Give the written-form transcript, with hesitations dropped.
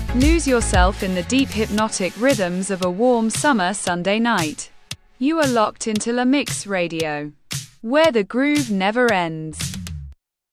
Lose yourself in the deep hypnotic rhythms of a warm summer Sunday night. You are locked into La Mix Radio, where the groove never ends.